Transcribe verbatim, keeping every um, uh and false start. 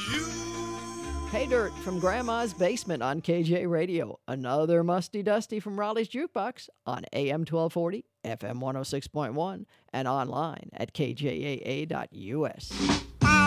Hey Dirt from Grandma's Basement on K J Radio. Another Musty Dusty from Raleigh's Jukebox on A M twelve forty, F M one oh six point one, and online at K J A A dot U S.